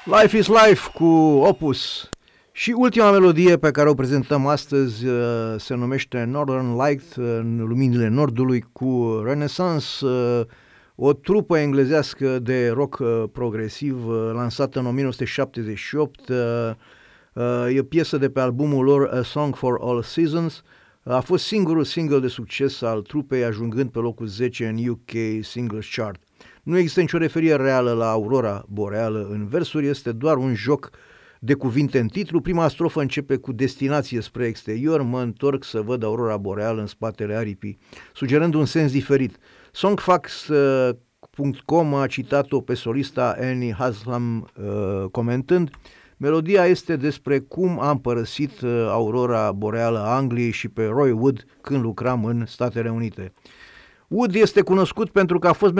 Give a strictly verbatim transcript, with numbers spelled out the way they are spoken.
Life is Life cu Opus. Și ultima melodie pe care o prezentăm astăzi uh, se numește Northern Light, uh, Luminile Nordului, cu Renaissance, uh, o trupă englezească de rock uh, progresiv uh, lansată în o mie nouă sute șaptezeci și opt. Uh, uh, e piesă de pe albumul lor A Song for All Seasons. A fost singurul single de succes al trupei, ajungând pe locul zece în U K Singles Chart. Nu există nicio referire reală la aurora boreală în versuri, este doar un joc de cuvinte în titlu. Prima strofă începe cu destinație spre exterior, mă întorc să văd aurora boreală în spatele aripii, sugerând un sens diferit. Songfacts punct com a citat-o pe solista Annie Haslam uh, comentând: melodia este despre cum am părăsit uh, aurora boreală a Angliei și pe Roy Wood când lucram în Statele Unite. Wood este cunoscut pentru că a fost